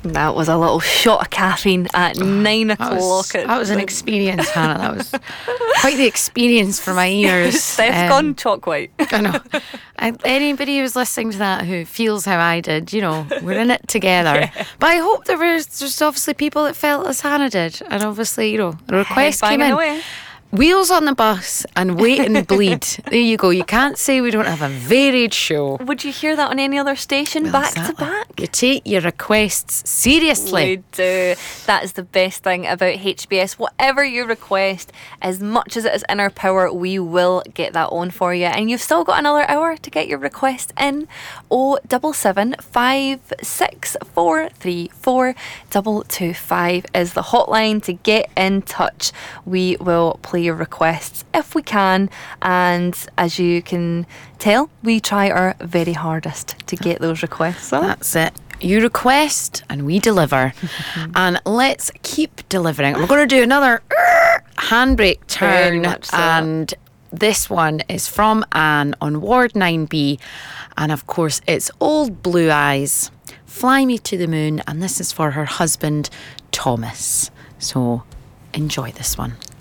That was a little shot of caffeine at 9 o'clock. That was an experience, Hannah. That was quite the experience for my ears. Steph's gone chalk white. I know. Anybody who's listening to that who feels how I did, we're in it together. Yeah. But I hope there was just obviously people that felt as Hannah did. And obviously, a request came in. Away. Wheels on the bus and wait and bleed. There you go. You can't say we don't have a varied show. Would you hear that on any other station back to back? You take your requests seriously. We do. That is the best thing about HBS. Whatever you request, as much as it is in our power, we will get that on for you. And you've still got another hour to get your request in. 077 564 34225 is the hotline to get in touch. We will play your requests if we can, and as you can tell, we try our very hardest to get those requests on. That's it. You request and we deliver. And let's keep delivering. We're going to do another handbrake turn, and this one is from Anne on Ward 9B, and of course it's Old Blue Eyes, Fly Me to the Moon, and this is for her husband Thomas. So enjoy this one.